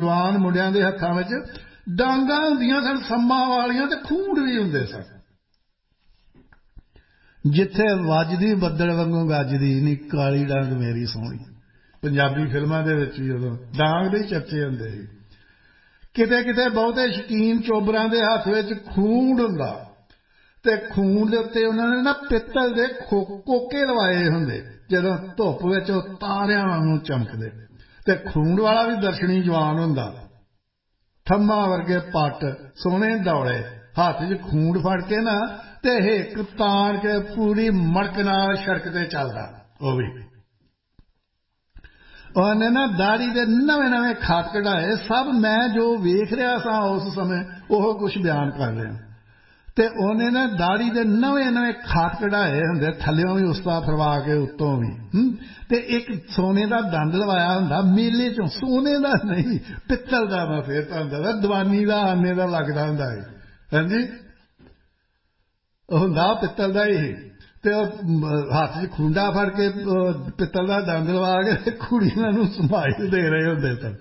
जवान मुंडियां दे हत्थां विच डांगां हुंदियां सन सम्मां वालियां ते खूंड भी हुंदे सन। जिथे वजदी बद्दल वांगू गजदी नी काली डांग मेरी सोहणी। पंजाबी फिल्मां दे विच भी उदों डांग दे चर्चे हुंदे सी। किते किते बहुते शकीन चोबरां दे हत्थ विच खूंड हुंदा ते खूंड दे उत्ते उन्हां ने ना पित्तल दे कोके लवाए हुंदे, जदों धुप विच ओह तारियां वांगू चमकदे। ते खूंड वाला भी दर्शनी जवान हुंदा, थम्मा वर्गे पट सोहणे दौड़े, हाथ च खूंड फड़ के ना ते हिक ताण के पूरी मड़क नाल सड़क ते चलदा। ओह भी ਉਹਨੇ ना दाढ़ी दे नवे नवे खत कढ़ाए। सब मैं जो वेख रहा सा उस समय ओह कुछ बयान कर रहा। ते ਉਹਨੇ ना दाढ़ी दे नवे नवे खत कढ़ाए हुंदे, थल्लियों भी उस्ता फरवा के उत्तों भी। ते एक सोने दा दंद लवाया हुंदा मेले चों, सोने दा नहीं पित्तल दा। मैं फिर तुहानूं दस्सदा दवानी दा आने दा लगदा हुंदा है। हां जी हुंदा पित्तल दा ही। ते हाथ च खूंडा फड़ के पित्तल दा दंद लवा के कुड़ियां नूं समाइल दे रहे हुंदे सन।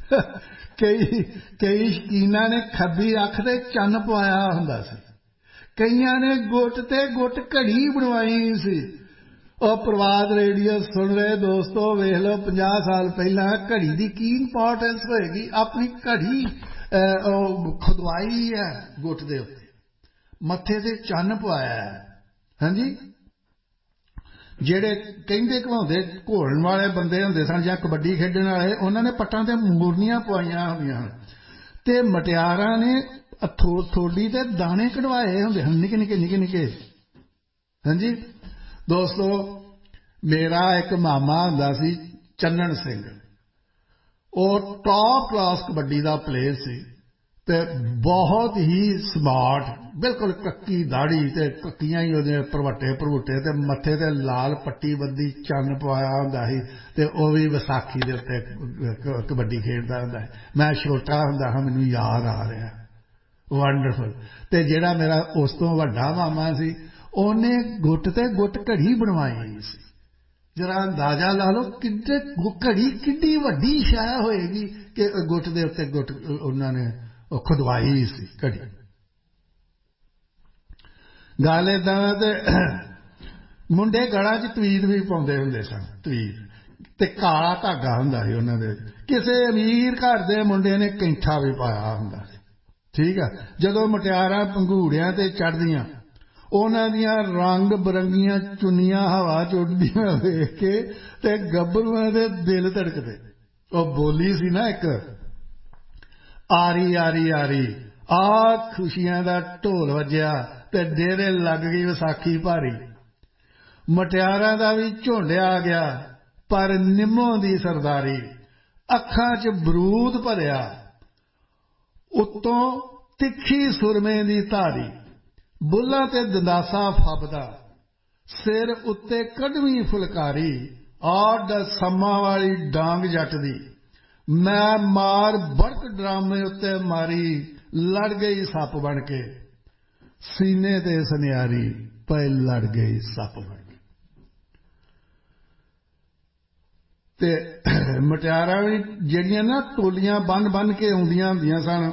कई शकीनां ने खब्बी अख ते चन्न पवाया हुंदा सी, कईयां ने गुट ते गुट घड़ी बनवाई सी। और प्रवाद रेडियो सुन रहे दोस्तों, वेख लो 50 साल पहला घड़ी की की इंपॉर्टेंस होएगी। अपनी घड़ी खुदवाई है गुट दे उत्ते, मत्थे ते चन्न पवाया है। हाँ जी ਜਿਹੜੇ ਕਹਿੰਦੇ ਘਵਾਉਂਦੇ ਘੋਲਣ ਵਾਲੇ ਬੰਦੇ ਹੁੰਦੇ ਸਨ ਜਾਂ ਕਬੱਡੀ ਖੇਡਣ ਵਾਲੇ, ਉਹਨਾਂ ਨੇ ਪੱਟਾਂ ਤੇ ਮੂਰਨੀਆਂ ਪਵਾਈਆਂ ਹੁੰਦੀਆਂ ਹਨ ਤੇ ਮਟਿਆਰਾਂ ਨੇ ਥੋੜੀ ਤੇ ਦਾਣੇ ਕਢਵਾਏ ਹੁੰਦੇ ਹਨ, ਨਿੱਕੇ ਨਿੱਕੇ ਨਿੱਕੇ ਨਿੱਕੇ। ਹਾਂਜੀ ਦੋਸਤੋ, ਮੇਰਾ ਇੱਕ ਮਾਮਾ ਹੁੰਦਾ ਸੀ ਚੰਨਣ ਸਿੰਘ, ਉਹ ਟੌਪ ਕਲਾਸ ਕਬੱਡੀ ਦਾ ਪਲੇਅਰ ਸੀ ਤੇ बहुत ही स्मार्ट, बिल्कुल कक्की दाड़ी ते कक्कियां ही ओहदे भरवटे भरवुटे ते मत्थे ते लाल पट्टी बंदी चन्न पवाया हुंदा सी ते ओह भी विसाखी दे उत्ते कबड्डी खेडदा हुंदा है। मैं छोटा हुंदा हा, मैनूं याद आ रहा वंडरफुल। ते जिहड़ा मेरा उस तों वड्डा मामा सी, ਉਹਨੇ गुट ते गुट घड़ी बनवाई सी। जरा अंदाजा ला लो किड्डे घड़ी किड्डी वड्डी शै होएगी कि गुट दे उत्ते गुट उन्होंने खुदवाई सी घड़ी। गल इदां ते मुंडे गलां च तवीत भी पाउंदे हुंदे सन, तवीत ते काला धागा हुंदा सी उन्हां दे। किसे अमीर घर दे मुंडे ने कैंठा भी पाया हुंदा सी। ठीक है, जदों मुटियारां पंघूड़ियां ते चढ़दियां, उन्हां दियां रंग बरंगियां चुन्नियां हवा च उड़दियां वेख के ते गब्बरूआं दे दिल धड़कदे। ओह बोली सी ना एक, आरी आरी आरी आ खुशियां दा ढोल वज्या ते डेरे लग गई विसाखी भारी। मटियारां दा भी झुंड आ गया पर निम्मों दी सरदारी। अखां च बरूद भरिया उत्तों तिखी सुरमे दी धारी। बुल्लां ते दंदासा फबदा, सिर उत्ते कड़वी फुलकारी। आड सम्मा वाली डांग जट दी, मैं मार बड़क ड्रामे उत्ते मारी। लड़ गई सप बन के सीने ते सनियारी, पे लड़ गई सप बन के। ते मटियारां भी ਜਿਹੜੀਆਂ ना टोलियां बन बन के आउंदियां हुंदियां सन।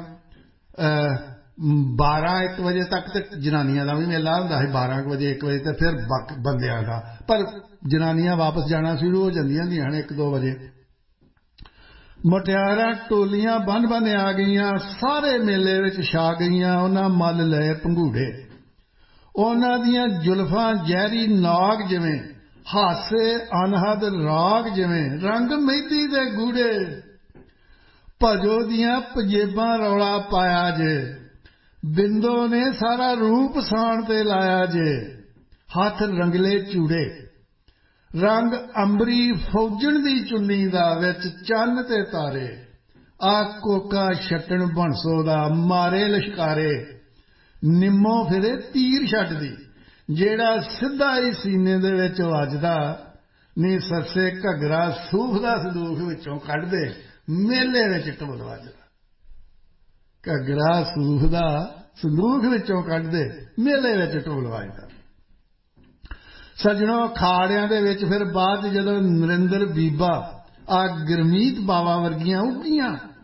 12-1 वजे तक ते जनानियां दा भी मेला हुंदा सी, 12 वजे 1 वजे ते फिर बंदियां दा। पर जनानियां वापस जाना शुरू हो जांदियां हुंदियां 1-2 वजे। मुटियारां टोलियां बन बन आ गईयां, सारे मेले विच छा गईयां। उन्हां मल लए पंघूड़े, उन्हां दियां जुल्फां जहरी नाग जिवें, हासे अनहद राग जिवें, रंग मेहंदी दे गूड़े। भजो दियां पंजेबां रौला पाया जे, बिंदो ने सारा रूप साण ते लाया जे। हथ रंगले चूड़े, रंग अंबरी फौजन दी चुन्नी दा, विच चन्न ते तारे। आ कोका छट्टन बंसो दा, मारे लश्कारे। निम्मो फिरे तीर छड्डदी, जेड़ा सिद्धा ही सीने दे विच वजदा। नी सस्से घगरा सूफ दा संदूख विचों कढ दे, मेले विच ढोल वजदा। घगरा सूफ दा संदूख विचों कढ दे, मेले विच ढोल वजदा। सजनों, खाड़ियां दे विच फिर बाद जदों नरिंਦਰ बीबा आ गुरमीत बावा वर्गियां उगियां